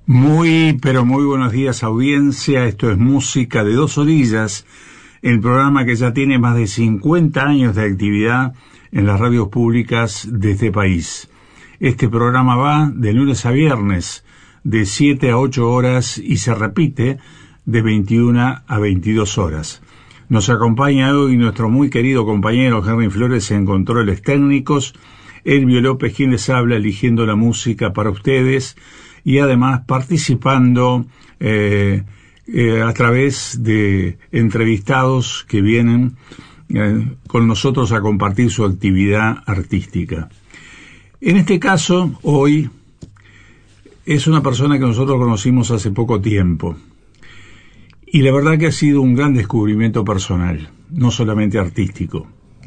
Muy, pero muy buenos días, audiencia. Esto es Música de Dos Orillas, el programa que ya tiene más de 50 años de actividad en las radios públicas de este país. Este programa va de lunes a viernes, de 7 a 8 horas y se repite de 21 a 22 horas. Nos acompaña hoy nuestro muy querido compañero Henry Flores en controles técnicos, Elvio López quien les habla eligiendo la música para ustedes y además participando a través de entrevistados que vienen con nosotros a compartir su actividad artística. En este caso, hoy, es una persona que nosotros conocimos hace poco tiempo. Y la verdad que ha sido un gran descubrimiento personal, no solamente artístico.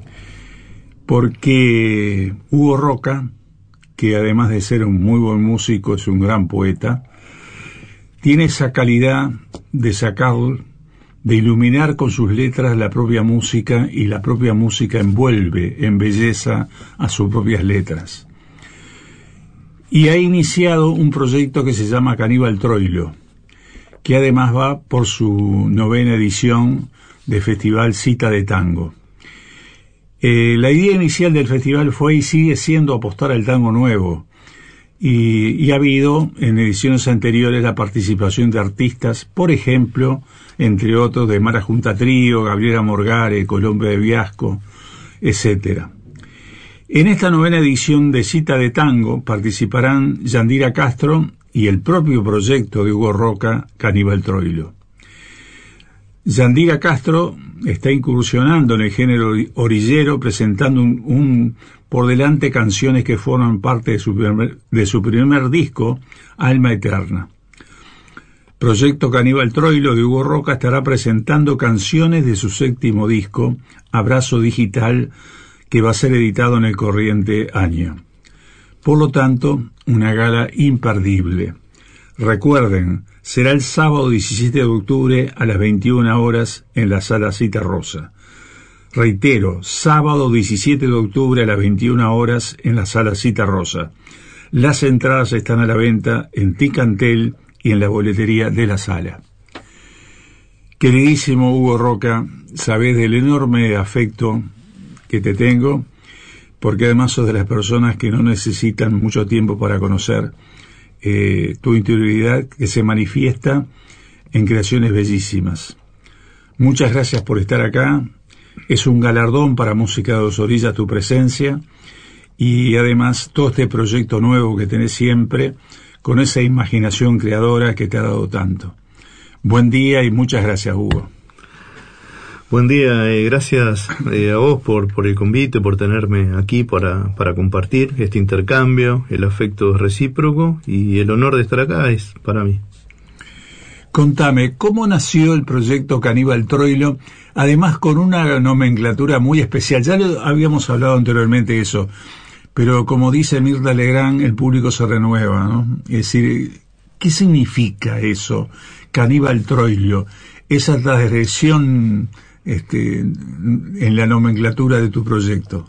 Porque Hugo Roca, que además de ser un muy buen músico, es un gran poeta, tiene esa calidad de sacar, de iluminar con sus letras la propia música, y la propia música envuelve en belleza a sus propias letras. Y ha iniciado un proyecto que se llama Caníbal Troilo, que además va por su 9ª edición de Festival Cita de Tango. La idea inicial del festival fue y sigue siendo apostar al tango nuevo, y ha habido en ediciones anteriores la participación de artistas, por ejemplo, entre otros, de Mara Junta Trío, Gabriela Morgare, Colombia de Viasco, etc. En esta 9ª edición de Cita de Tango participarán Yandira Castro y el propio proyecto de Hugo Roca, Caníbal Troilo. Yandira Castro está incursionando en el género orillero, presentando por delante canciones que forman parte de su primer disco, Alma Eterna. Proyecto Caníbal Troilo de Hugo Roca estará presentando canciones de su 7º disco, Abrazo Digital, que va a ser editado en el corriente año. Por lo tanto, una gala imperdible. Recuerden, será el sábado 17 de octubre a las 21 horas en la Sala Cita Rosa. Reitero, sábado 17 de octubre a las 21 horas en la Sala Cita Rosa. Las entradas están a la venta en Ticantel y en la boletería de la sala. Queridísimo Hugo Roca, sabés del enorme afecto que te tengo, porque además sos de las personas que no necesitan mucho tiempo para conocer tu interioridad, que se manifiesta en creaciones bellísimas. Muchas gracias por estar acá. Es un galardón para Música de Dos Orillas tu presencia, y además todo este proyecto nuevo que tenés siempre, con esa imaginación creadora que te ha dado tanto. Buen día y muchas gracias, Hugo. Buen día, gracias a vos por el convite, por tenerme aquí para compartir este intercambio. El afecto es recíproco y el honor de estar acá es para mí. Contame, ¿cómo nació el proyecto Caníbal Troilo? Además con una nomenclatura muy especial. Ya lo habíamos hablado anteriormente de eso, pero como dice Mirta Legrand, el público se renueva, ¿no? Es decir, ¿qué significa eso? Caníbal Troilo, esa transgresión en la nomenclatura de tu proyecto.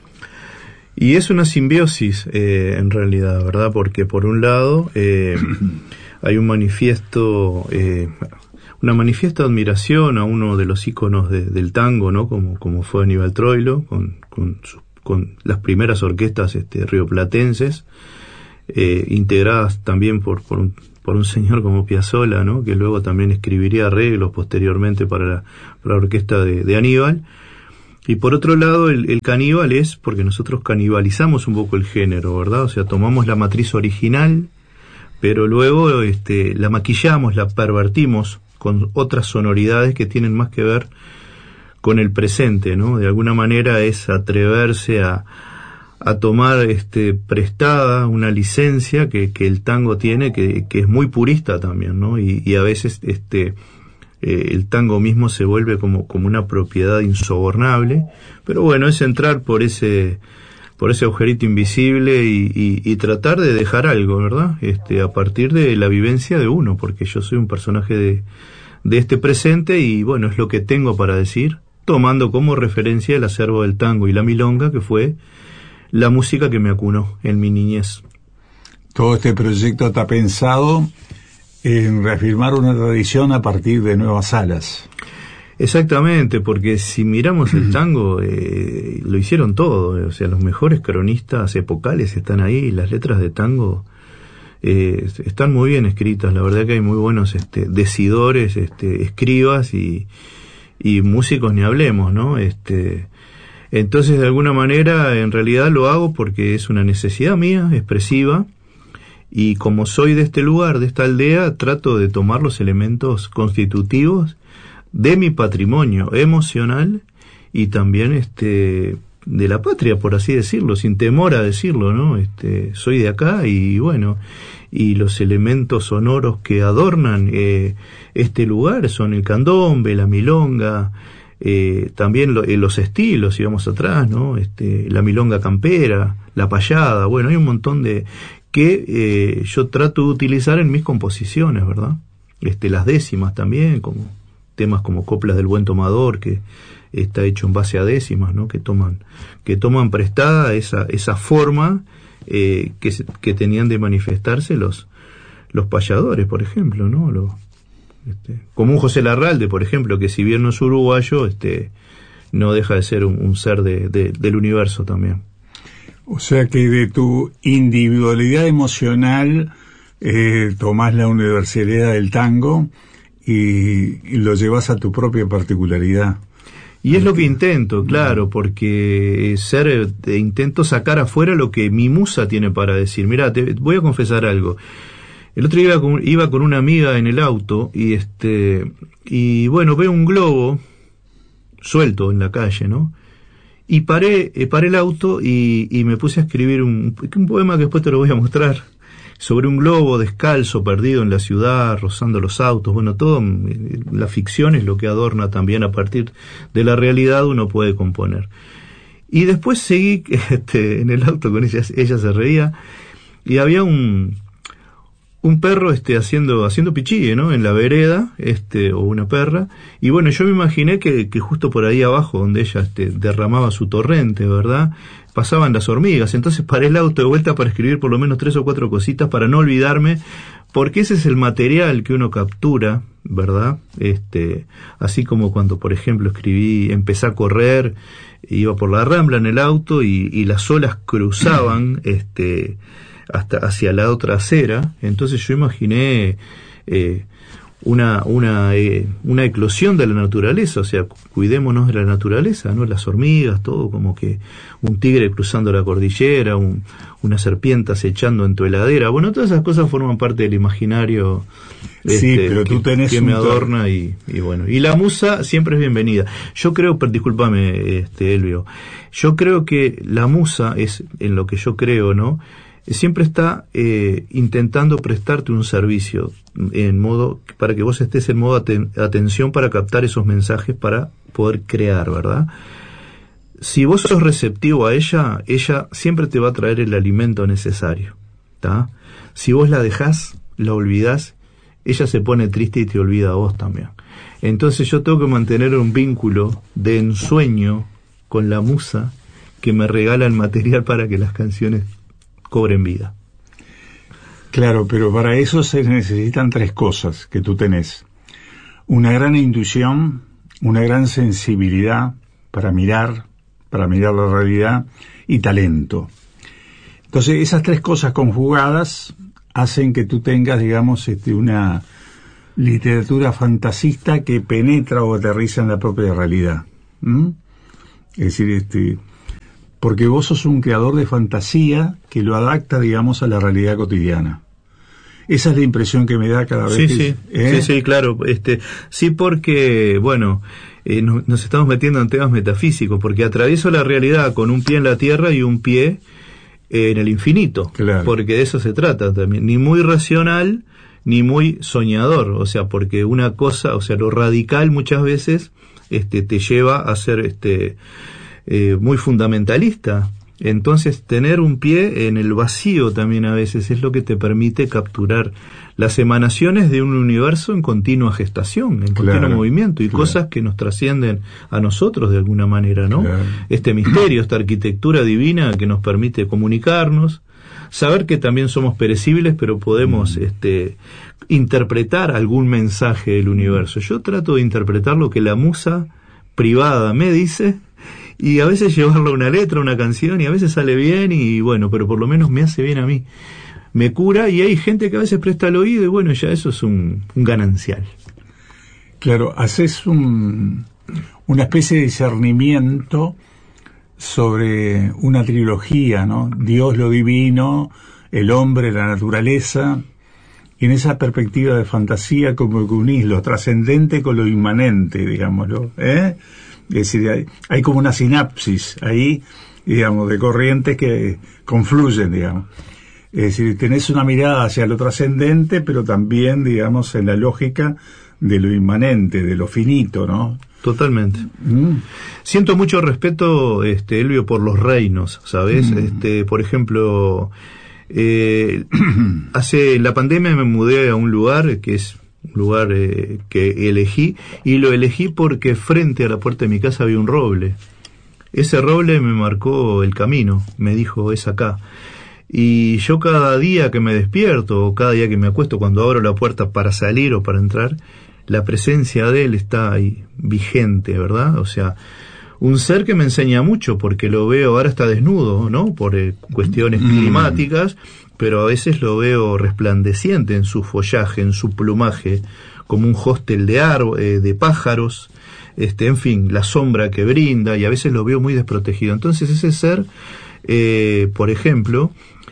Y es una simbiosis en realidad, ¿verdad? Porque por un lado hay un manifiesto, una manifiesta admiración a uno de los íconos del tango, ¿no? Como fue Aníbal Troilo, con las primeras orquestas rioplatenses, integradas también por un señor como Piazzolla, ¿no? Que luego también escribiría arreglos posteriormente para la orquesta de Aníbal. Y por otro lado, el caníbal es porque nosotros canibalizamos un poco el género, ¿verdad? O sea, tomamos la matriz original, pero luego la maquillamos, la pervertimos con otras sonoridades que tienen más que ver con el presente, ¿no? De alguna manera es atreverse a tomar prestada una licencia que el tango tiene, que es muy purista también, ¿no? Y a veces el tango mismo se vuelve como una propiedad insobornable, pero bueno, es entrar por ese agujerito invisible y tratar de dejar algo, ¿verdad? A partir de la vivencia de uno, porque yo soy un personaje de este presente y bueno, es lo que tengo para decir, tomando como referencia el acervo del tango y la milonga, que fue la música que me acunó en mi niñez. Todo este proyecto está pensado en reafirmar una tradición a partir de nuevas salas. Exactamente, porque si miramos el tango, lo hicieron todo, o sea, los mejores cronistas epocales están ahí, las letras de tango están muy bien escritas, la verdad que hay muy buenos decidores, escribas y músicos ni hablemos, ¿no? Entonces, de alguna manera, en realidad lo hago porque es una necesidad mía, expresiva, y como soy de este lugar, de esta aldea, trato de tomar los elementos constitutivos de mi patrimonio emocional y también de la patria, por así decirlo, sin temor a decirlo, ¿no? Soy de acá y bueno, y los elementos sonoros que adornan este lugar son el candombe, la milonga, también los estilos, si vamos atrás, ¿no? La milonga campera, la payada, bueno, hay un montón de que yo trato de utilizar en mis composiciones, ¿verdad? Las décimas también, como temas como Coplas del Buen Tomador, que está hecho en base a décimas, ¿no? Que toman prestada esa forma que tenían de manifestarse los payadores, por ejemplo, ¿no? Como un José Larralde, por ejemplo, que si bien no es uruguayo, no deja de ser un ser del universo también. O sea que de tu individualidad emocional tomás la universalidad del tango y lo llevas a tu propia particularidad. Y es lo que intento, claro, porque intento sacar afuera lo que mi musa tiene para decir. Mirá, te voy a confesar algo. El otro día iba con una amiga en el auto y bueno, veo un globo suelto en la calle, ¿no? Y paré el auto y me puse a escribir un poema que después te lo voy a mostrar, sobre un globo descalzo perdido en la ciudad, rozando los autos. Bueno, todo, la ficción es lo que adorna también, a partir de la realidad uno puede componer. Y después seguí en el auto con ella se reía, y había un perro haciendo pichí, ¿no? En la vereda, o una perra, y bueno, yo me imaginé que justo por ahí abajo, donde ella derramaba su torrente, ¿verdad?, pasaban las hormigas. Entonces paré el auto de vuelta para escribir por lo menos 3 o 4 cositas para no olvidarme, porque ese es el material que uno captura, ¿verdad? Así como cuando, por ejemplo, empecé a correr, iba por la Rambla en el auto y las olas cruzaban hasta hacia la otra acera. Entonces yo imaginé una eclosión de la naturaleza, o sea, cuidémonos de la naturaleza, ¿no? Las hormigas, todo, como que un tigre cruzando la cordillera, una serpiente acechando en tu heladera. Bueno, todas esas cosas forman parte del imaginario sí, pero tú tenés que me adorna y bueno. Y la musa siempre es bienvenida. Yo creo, discúlpame, Elvio, yo creo que la musa es, en lo que yo creo, ¿no?, siempre está intentando prestarte un servicio en modo para que vos estés en modo atención para captar esos mensajes para poder crear, ¿verdad? Si vos sos receptivo a ella siempre te va a traer el alimento necesario, ¿tá? Si vos la dejás, la olvidás, ella se pone triste y te olvida a vos también. Entonces yo tengo que mantener un vínculo de ensueño con la musa que me regala el material para que las canciones cobren vida. Claro, pero para eso se necesitan 3 cosas que tú tenés: una gran intuición, una gran sensibilidad para mirar la realidad, y talento. Entonces esas 3 cosas conjugadas hacen que tú tengas, digamos, una literatura fantasista que penetra o aterriza en la propia realidad. Es decir, porque vos sos un creador de fantasía que lo adapta, digamos, a la realidad cotidiana. Esa es la impresión que me da cada vez Sí, claro. Sí, porque, bueno, nos estamos metiendo en temas metafísicos, porque atravieso la realidad con un pie en la tierra y un pie en el infinito. Claro. Porque de eso se trata también. Ni muy racional, ni muy soñador. O sea, porque una cosa, o sea, lo radical muchas veces te lleva a ser muy fundamentalista. Entonces tener un pie en el vacío también a veces es lo que te permite capturar las emanaciones de un universo en continua gestación, en continuo movimiento, y cosas que nos trascienden a nosotros de alguna manera, ¿no? Este misterio, esta arquitectura divina que nos permite comunicarnos, saber que también somos perecibles, pero podemos interpretar algún mensaje del universo. Yo trato de interpretar lo que la musa privada me dice, y a veces llevarlo a una letra, una canción, y a veces sale bien, y bueno, pero por lo menos me hace bien a mí, me cura, y hay gente que a veces presta el oído, y bueno, ya eso es un ganancial. Claro, haces una especie de discernimiento sobre una trilogía, ¿no? Dios, lo divino, el hombre, la naturaleza, y en esa perspectiva de fantasía como que unís lo trascendente con lo inmanente, digámoslo, ¿eh? Es decir, hay como una sinapsis ahí, digamos, de corrientes que confluyen, digamos. Es decir, tenés una mirada hacia lo trascendente, pero también, digamos, en la lógica de lo inmanente, de lo finito, ¿no? Totalmente. Siento mucho respeto, Elvio, por los reinos, ¿sabes? Por ejemplo, hace la pandemia me mudé a un lugar que es un lugar que elegí, y lo elegí porque frente a la puerta de mi casa había un roble. Ese roble me marcó el camino, me dijo, es acá. Y yo cada día que me despierto, o cada día que me acuesto, cuando abro la puerta para salir o para entrar, la presencia de él está ahí, vigente, ¿verdad? O sea, un ser que me enseña mucho, porque lo veo, ahora está desnudo, ¿no? Por cuestiones climáticas, pero a veces lo veo resplandeciente en su follaje, en su plumaje, como un hóstel de pájaros, en fin, la sombra que brinda, y a veces lo veo muy desprotegido. Entonces ese ser, por ejemplo,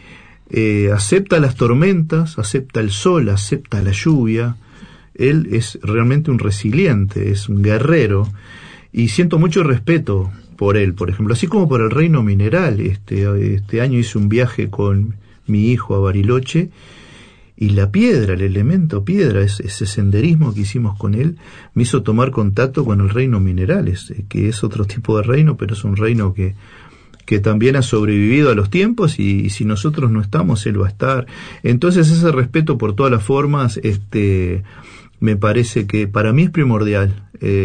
acepta las tormentas, acepta el sol, acepta la lluvia. Él es realmente un resiliente, es un guerrero, y siento mucho respeto por él, por ejemplo, así como por el reino mineral. Este año hice un viaje con mi hijo a Bariloche, y la piedra, el elemento piedra, ese senderismo que hicimos con él, me hizo tomar contacto con el reino mineral, que es otro tipo de reino, pero es un reino que también ha sobrevivido a los tiempos, y si nosotros no estamos, él va a estar. Entonces ese respeto por todas las formas, me parece que para mí es primordial.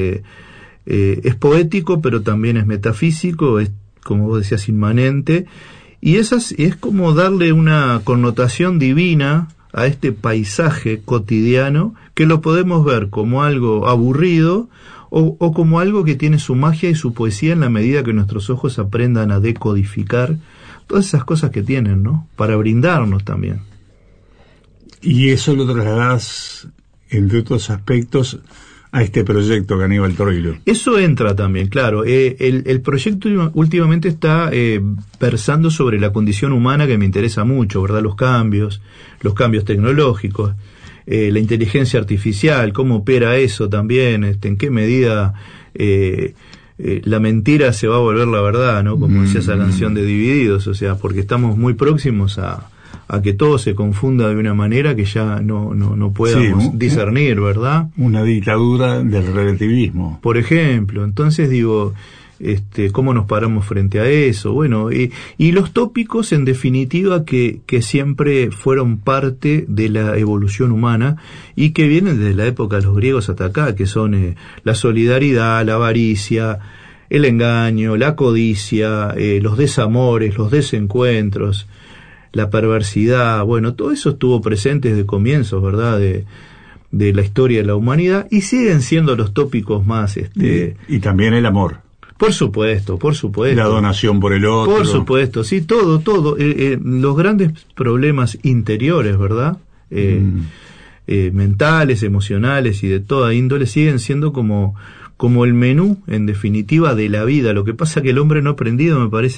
Es poético, pero también es metafísico, es, como vos decías, inmanente, y es como darle una connotación divina a este paisaje cotidiano, que lo podemos ver como algo aburrido, o como algo que tiene su magia y su poesía en la medida que nuestros ojos aprendan a decodificar todas esas cosas que tienen, ¿no? Para brindarnos también. Y eso lo trasladás, entre otros aspectos, a este proyecto, Aníbal Troilo. Eso entra también, claro. El proyecto últimamente está versando sobre la condición humana, que me interesa mucho, ¿verdad? Los cambios tecnológicos, la inteligencia artificial, cómo opera eso también, en qué medida la mentira se va a volver la verdad, ¿no? Como decía esa canción de Divididos, o sea, porque estamos muy próximos a que todo se confunda de una manera que ya no podamos discernir, ¿verdad? Una dictadura del relativismo. Por ejemplo, entonces digo, ¿cómo nos paramos frente a eso? Bueno, y los tópicos, en definitiva, que siempre fueron parte de la evolución humana y que vienen desde la época de los griegos hasta acá, que son la solidaridad, la avaricia, el engaño, la codicia, los desamores, los desencuentros, la perversidad. Bueno, todo eso estuvo presente desde comienzos, ¿verdad?, de la historia de la humanidad, y siguen siendo los tópicos más... Y también el amor. Por supuesto. La donación por el otro. Por supuesto, sí, todo. Los grandes problemas interiores, ¿verdad?, mentales, emocionales y de toda índole, siguen siendo como el menú, en definitiva, de la vida. Lo que pasa que el hombre no ha aprendido, me parece,